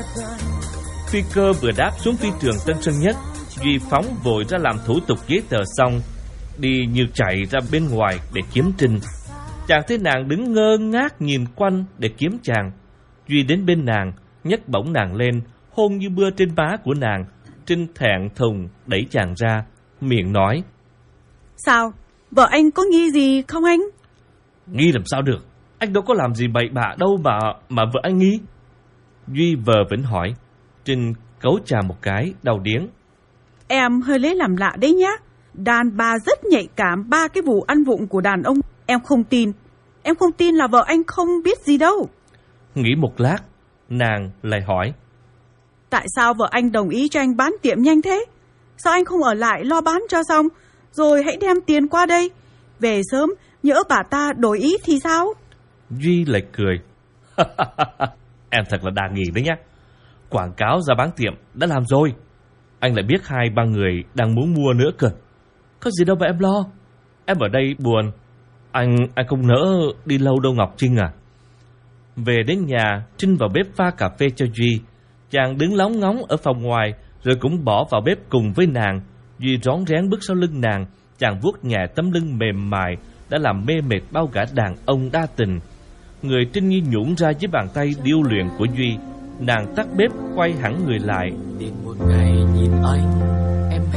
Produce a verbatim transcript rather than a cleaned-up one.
Phi cơ vừa đáp xuống phi trường Tân Sơn Nhất, Duy phóng vội ra làm thủ tục giấy tờ xong, đi như chạy ra bên ngoài để kiếm Trinh. Chàng thấy nàng đứng ngơ ngác nhìn quanh để kiếm chàng. Duy đến bên nàng, nhấc bổng nàng lên, hôn như mưa trên má của nàng. Trinh thẹn thùng đẩy chàng ra, miệng nói: Sao? Vợ anh có nghi gì không anh? Nghi làm sao được? Anh đâu có làm gì bậy bạ đâu mà mà vợ anh nghi. Duy vờ vĩnh hỏi. Trinh cấu chàng một cái, đau điếng. Em hơi lấy làm lạ đấy nhá. Đàn bà rất nhạy cảm ba cái vụ ăn vụng của đàn ông. Em không tin. Em không tin là vợ anh không biết gì đâu. Nghĩ một lát, nàng lại hỏi: Tại sao vợ anh đồng ý cho anh bán tiệm nhanh thế? Sao anh không ở lại lo bán cho xong, rồi hãy đem tiền qua đây? Về sớm, nhỡ bà ta đổi ý thì sao? Duy lại cười. Em thật là đa nghi đấy nhá. Quảng cáo ra bán tiệm đã làm rồi. Anh lại biết hai ba người đang muốn mua nữa cơ. Có gì đâu mà em lo. Em ở đây buồn. Anh anh không nỡ đi lâu đâu Ngọc Trinh à. Về đến nhà, Trinh vào bếp pha cà phê cho Duy. Chàng đứng lóng ngóng ở phòng ngoài, rồi cũng bỏ vào bếp cùng với nàng. Duy rón rén bước sau lưng nàng. Chàng vuốt nhẹ tấm lưng mềm mại đã làm mê mệt bao gã đàn ông đa tình. Người Trinh như nhũn ra với bàn tay điêu luyện của Duy. Nàng tắt bếp, quay hẳn người lại. Đến một ngày nhìn anh